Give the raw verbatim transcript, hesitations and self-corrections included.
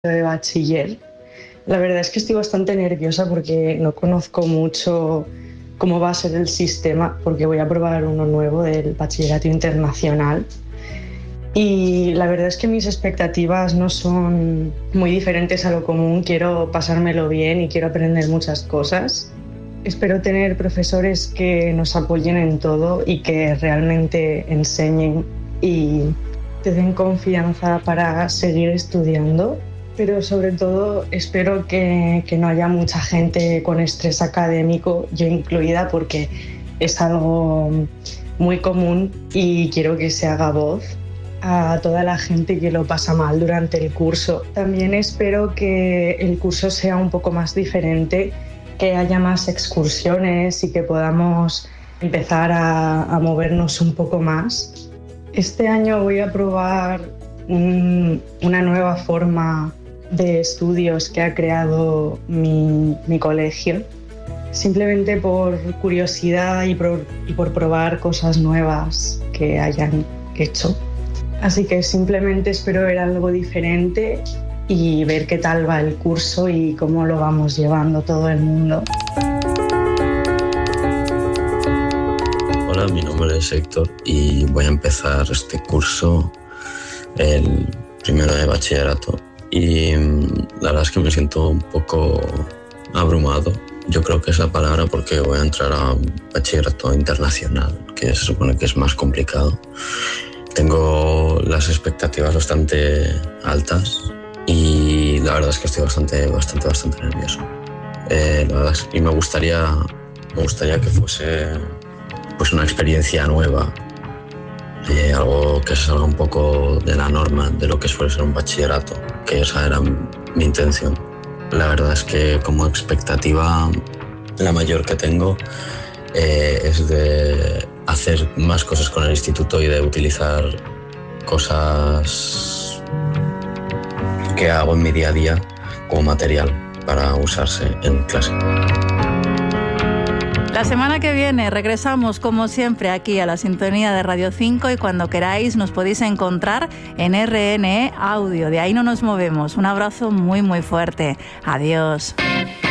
de bachiller. La verdad es que estoy bastante nerviosa porque no conozco mucho cómo va a ser el sistema, porque voy a probar uno nuevo del bachillerato internacional. Y la verdad es que mis expectativas no son muy diferentes a lo común. Quiero pasármelo bien y quiero aprender muchas cosas. Espero tener profesores que nos apoyen en todo y que realmente enseñen y te den confianza para seguir estudiando. Pero sobre todo espero que, que no haya mucha gente con estrés académico, yo incluida, porque es algo muy común y quiero que se haga voz a toda la gente que lo pasa mal durante el curso. También espero que el curso sea un poco más diferente, que haya más excursiones y que podamos empezar a, a movernos un poco más. Este año voy a probar un, una nueva forma de estudios que ha creado mi, mi colegio, simplemente por curiosidad y por, y por probar cosas nuevas que hayan hecho. Así que simplemente espero ver algo diferente y ver qué tal va el curso y cómo lo vamos llevando todo el mundo. Hola, mi nombre es Héctor y voy a empezar este curso, el primero de bachillerato. Y la verdad es que me siento un poco abrumado. Yo creo que es la palabra, porque voy a entrar a bachillerato internacional, que se supone que es más complicado. Tengo las expectativas bastante altas y la verdad es que estoy bastante, bastante, bastante nervioso. Eh, la verdad es, y me gustaría, me gustaría que fuese pues una experiencia nueva. Eh, algo que salga un poco de la norma de lo que suele ser un bachillerato, que esa era mi intención. La verdad es que como expectativa la mayor que tengo eh, es de hacer más cosas con el instituto y de utilizar cosas que hago en mi día a día como material para usarse en clase. La semana que viene regresamos como siempre aquí a la sintonía de Radio cinco y cuando queráis nos podéis encontrar en R N E Audio. De ahí no nos movemos. Un abrazo muy muy fuerte. Adiós.